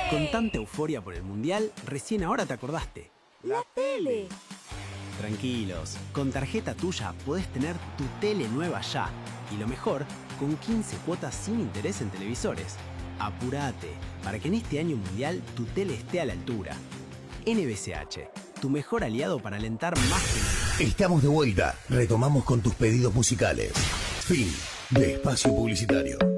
Con tanta euforia por el Mundial, recién ahora te acordaste. ¡La tele! Tranquilos, con tarjeta tuya podés tener tu tele nueva ya. Y lo mejor, con 15 cuotas sin interés en televisores. Apurate, para que en este año mundial tu tele esté a la altura. NBCH, tu mejor aliado para alentar más que nunca. Estamos de vuelta. Retomamos con tus pedidos musicales. Fin de espacio publicitario.